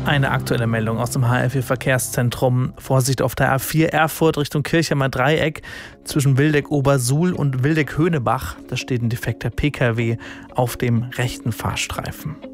Eine aktuelle Meldung aus dem HR4 Verkehrszentrum. Vorsicht auf der A4 Erfurt Richtung Kirchheimer Dreieck. Zwischen Wildeck-Obersuhl und Wildeck-Höhnebach. Da steht ein defekter Pkw auf dem rechten Fahrstreifen.